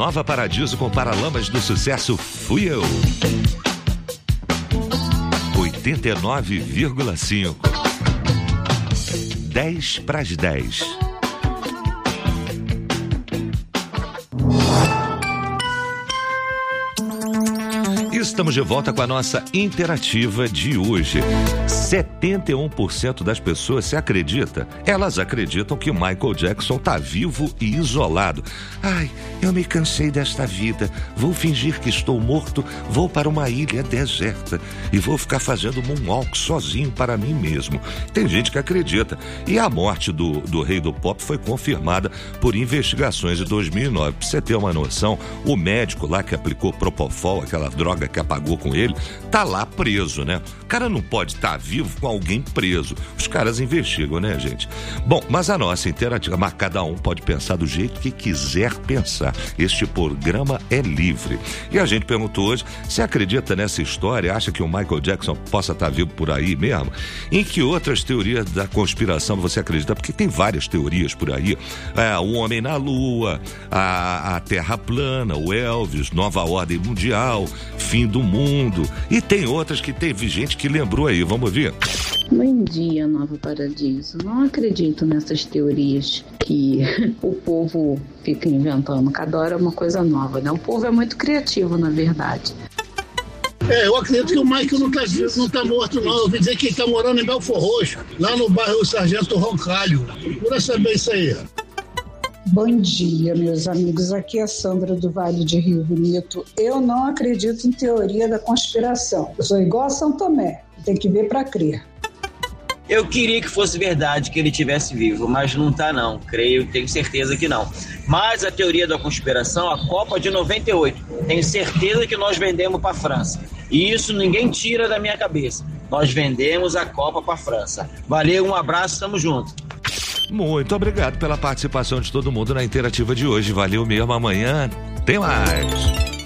Nova Paradiso com Paralamas do Sucesso Fui Eu. 89,5. 10 para as 10. Estamos de volta com a nossa interativa de hoje. 71% das pessoas se acredita. Elas acreditam que o Michael Jackson tá vivo e isolado. Ai, eu me cansei desta vida. Vou fingir que estou morto, vou para uma ilha deserta e vou ficar fazendo moonwalk sozinho para mim mesmo. Tem gente que acredita. E a morte do rei do pop foi confirmada por investigações de 2009. Pra você ter uma noção, o médico lá que aplicou Propofol, aquela droga que apagou com ele, tá lá preso, né? O cara não pode estar vivo com alguém preso. Os caras investigam, né, gente? Bom, mas a nossa interativa, mas cada um pode pensar do jeito que quiser pensar. Este programa é livre. E a gente perguntou hoje, você acredita nessa história? Acha que o Michael Jackson possa estar vivo por aí mesmo? Em que outras teorias da conspiração você acredita? Porque tem várias teorias por aí. O homem na lua, a terra plana, o Elvis, nova ordem mundial, fim do mundo. E tem outras que teve gente que lembrou aí. Vamos ver? Bom dia, Nova Paradiso. Não acredito nessas teorias que o povo fica inventando. Cada hora é uma coisa nova, né? O povo é muito criativo, na verdade. Eu acredito que o Michael não tá morto, não. Eu ouvi dizer que ele tá morando em Belfor Roxo, lá no bairro Sargento Roncalho. Procura saber isso aí. Bom dia, meus amigos. Aqui é a Sandra do Vale de Rio Bonito. Eu não acredito em teoria da conspiração. Eu sou igual a São Tomé. Tem que ver para crer. Eu queria que fosse verdade que ele estivesse vivo, mas não tá não. Tenho certeza que não. Mas a teoria da conspiração, a Copa de 98, tenho certeza que nós vendemos para a França. E isso ninguém tira da minha cabeça. Nós vendemos a Copa para a França. Valeu, um abraço, tamo junto. Muito obrigado pela participação de todo mundo na interativa de hoje. Valeu mesmo, amanhã tem mais.